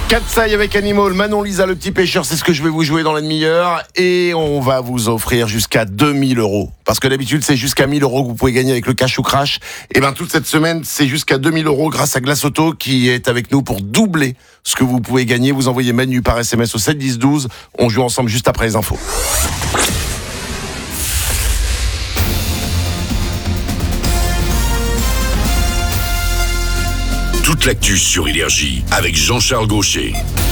Katsai avec Animal, Manon Lisa le petit pêcheur, c'est ce que je vais vous jouer dans la demi-heure. Et on va vous offrir jusqu'à 2000 €. Parce que d'habitude, c'est jusqu'à 1000 € que vous pouvez gagner avec le cash ou crash. Et bien, toute cette semaine, c'est jusqu'à 2000 € grâce à Glace Auto qui est avec nous pour doubler ce que vous pouvez gagner. Vous envoyez Manu par SMS au 7 10 12. On joue ensemble juste après les infos. Toute l'actu sur Énergie avec Jean-Charles Gaucher.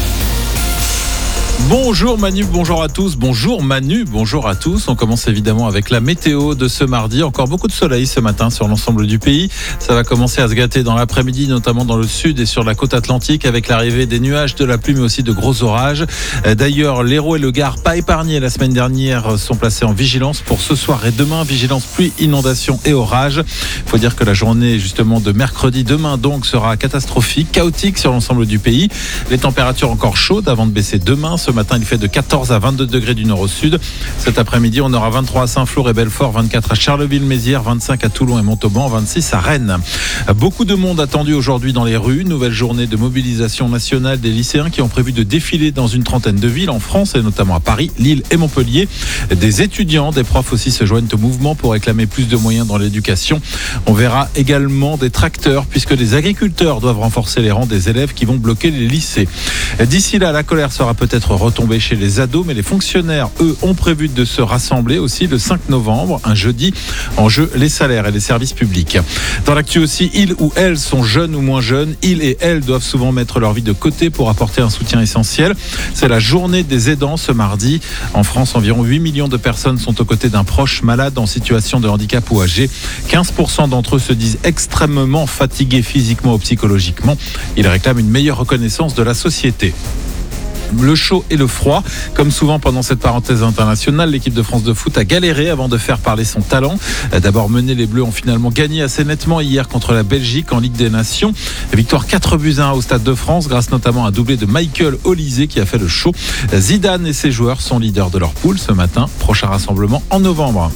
Bonjour Manu, bonjour à tous. Bonjour Manu, bonjour à tous. On commence évidemment avec la météo de ce mardi. Encore beaucoup de soleil ce matin sur l'ensemble du pays. Ça va commencer à se gâter dans l'après-midi, notamment dans le sud et sur la côte atlantique, avec l'arrivée des nuages, de la pluie, mais aussi de gros orages. D'ailleurs, l'Hérault et le Gard, pas épargnés la semaine dernière, sont placés en vigilance pour ce soir et demain. Vigilance pluie, inondation et orage. Il faut dire que la journée justement de mercredi, demain donc, sera catastrophique, chaotique sur l'ensemble du pays. Les températures encore chaudes avant de baisser demain. Ce matin, il fait de 14 à 22 degrés du nord au sud. Cet après-midi, on aura 23 à Saint-Flour et Belfort, 24 à Charleville-Mézières, 25 à Toulon et Montauban, 26 à Rennes. Beaucoup de monde attendu aujourd'hui dans les rues. Nouvelle journée de mobilisation nationale des lycéens qui ont prévu de défiler dans une trentaine de villes en France et notamment à Paris, Lille et Montpellier. Des étudiants, des profs aussi se joignent au mouvement pour réclamer plus de moyens dans l'éducation. On verra également des tracteurs puisque les agriculteurs doivent renforcer les rangs des élèves qui vont bloquer les lycées. D'ici là, la colère sera peut-être retombée chez les ados, mais les fonctionnaires, eux, ont prévu de se rassembler aussi le 5 novembre, un jeudi, en jeu les salaires et les services publics. Dans l'actu aussi, ils ou elles sont jeunes ou moins jeunes. Ils et elles doivent souvent mettre leur vie de côté pour apporter un soutien essentiel. C'est la journée des aidants ce mardi. En France, environ 8 millions de personnes sont aux côtés d'un proche malade en situation de handicap ou âgé. 15% d'entre eux se disent extrêmement fatigués physiquement ou psychologiquement. Ils réclament une meilleure reconnaissance de la société. Le chaud et le froid, comme souvent pendant cette parenthèse internationale, l'équipe de France de foot a galéré avant de faire parler son talent. D'abord mené, les Bleus ont finalement gagné assez nettement hier contre la Belgique en Ligue des Nations. Victoire 4-1 au Stade de France grâce notamment à un doublé de Michael Olise qui a fait le show. Zidane et ses joueurs sont leaders de leur poule ce matin. Prochain rassemblement en novembre.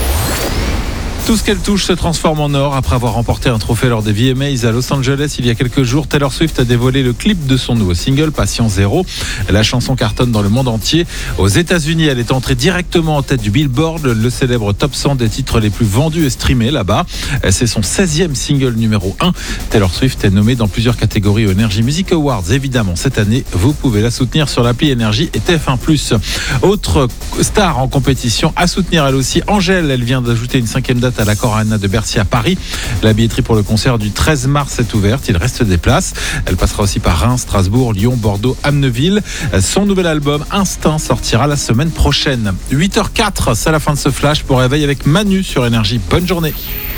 Tout ce qu'elle touche se transforme en or. Après avoir remporté un trophée lors des VMAs à Los Angeles il y a quelques jours, Taylor Swift a dévoilé le clip de son nouveau single, Patient Zéro. La chanson cartonne dans le monde entier. Aux États-Unis, elle est entrée directement en tête du Billboard, le célèbre top 100 des titres les plus vendus et streamés là-bas. C'est son 16e single numéro 1. Taylor Swift est nommée dans plusieurs catégories aux Energy Music Awards. Évidemment, cette année, vous pouvez la soutenir sur l'appli Energy et TF1+. Autre star en compétition à soutenir elle aussi, Angèle. Elle vient d'ajouter une 5e date à l'Accor Arena de Bercy à Paris. La billetterie pour le concert du 13 mars est ouverte. Il reste des places. Elle passera aussi par Reims, Strasbourg, Lyon, Bordeaux, Amneville. Son nouvel album Instinct sortira la semaine prochaine. 8h04, c'est la fin de ce flash pour réveil avec Manu sur Énergie. Bonne journée.